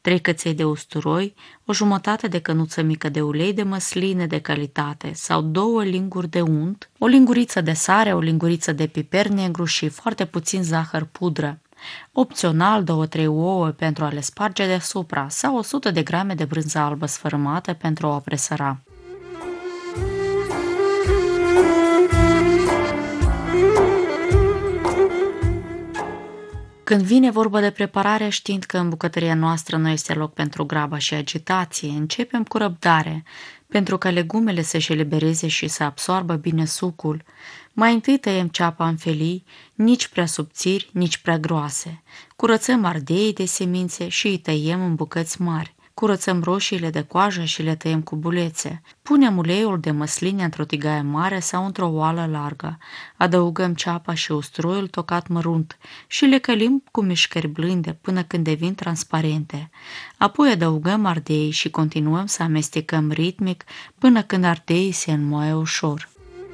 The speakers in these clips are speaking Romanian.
3 căței de usturoi, o jumătate de cănuță mică de ulei de măsline de calitate sau 2 linguri de unt, o linguriță de sare, o linguriță de piper negru și foarte puțin zahăr pudră. Opțional 2-3 ouă pentru a le sparge deasupra sau 100 de grame de brânză albă sfărâmată pentru a o presăra. Când vine vorba de preparare, știind că în bucătăria noastră nu este loc pentru grabă și agitație, începem cu răbdare, pentru ca legumele să-și elibereze și să absoarbă bine sucul. Mai întâi tăiem ceapa în felii, nici prea subțiri, nici prea groase. Curățăm ardeii de semințe și îi tăiem în bucăți mari. Curățăm roșiile de coajă și le tăiem cu bulețe. Punem uleiul de măsline într-o tigaie mare sau într-o oală largă. Adăugăm ceapa și usturoiul tocat mărunt și le călim cu mișcări blânde până când devin transparente. Apoi adăugăm ardeii și continuăm să amestecăm ritmic până când ardeii se înmoaie ușor.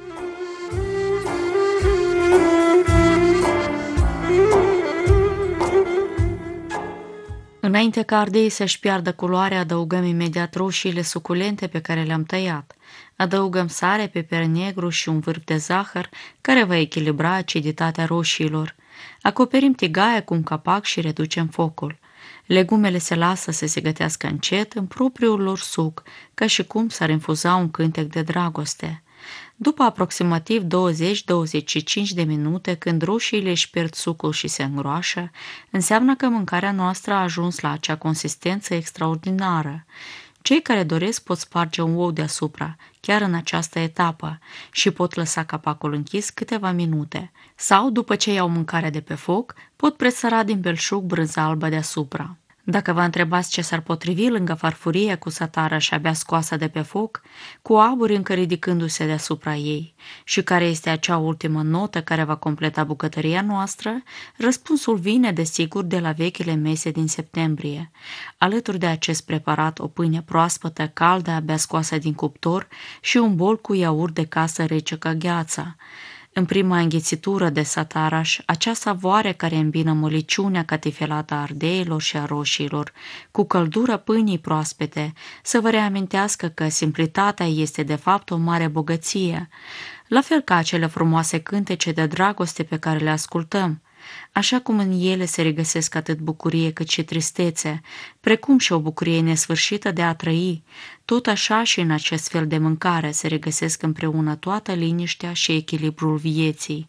Înainte ca ardeii să-și piardă culoarea, adăugăm imediat roșiile suculente pe care le-am tăiat. Adăugăm sare, peper negru și un vârf de zahăr care va echilibra aciditatea roșiilor. Acoperim tigaia cu un capac și reducem focul. Legumele se lasă să se gătească încet în propriul lor suc, ca și cum s-ar infuza un cântec de dragoste. După aproximativ 20-25 de minute, când roșiile își pierd sucul și se îngroașă, înseamnă că mâncarea noastră a ajuns la acea consistență extraordinară. Cei care doresc pot sparge un ou deasupra, chiar în această etapă, și pot lăsa capacul închis câteva minute. Sau, după ce iau mâncarea de pe foc, pot presăra din belșug brânza albă deasupra. Dacă vă întrebați ce s-ar potrivi lângă farfurie cu satara și abia scoasă de pe foc, cu aburi încă ridicându-se deasupra ei, și care este acea ultimă notă care va completa bucătăria noastră, răspunsul vine, desigur, de la vechile mese din septembrie. Alături de acest preparat, o pâine proaspătă, caldă, abia scoasă din cuptor și un bol cu iaurt de casă rece ca gheața. În prima înghițitură de sataraș, acea savoare care îmbină moliciunea catifelată a ardeilor și a roșiilor cu căldura pâinii proaspete, să vă reamintească că simplitatea este de fapt o mare bogăție, la fel ca acele frumoase cântece de dragoste pe care le ascultăm. Așa cum în ele se regăsesc atât bucurie cât și tristețe, precum și o bucurie nesfârșită de a trăi, tot așa și în acest fel de mâncare se regăsesc împreună toată liniștea și echilibrul vieții.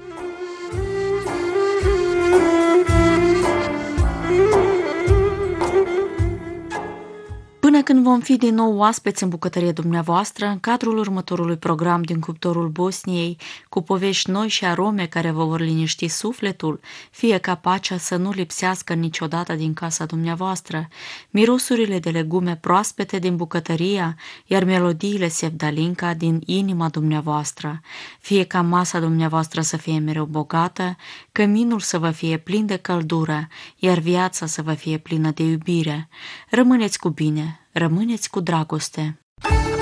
Până când vom fi din nou oaspeți în bucătărie dumneavoastră, în cadrul următorului program din Cuptorul Bosniei, cu povești noi și arome care vă vor liniști sufletul, fie ca pacea să nu lipsească niciodată din casa dumneavoastră, mirosurile de legume proaspete din bucătăria, iar melodiile sevdalinca din inima dumneavoastră, fie ca masa dumneavoastră să fie mereu bogată, căminul să vă fie plin de căldură, iar viața să vă fie plină de iubire. Rămâneți cu bine! Rămâneți cu dragoste!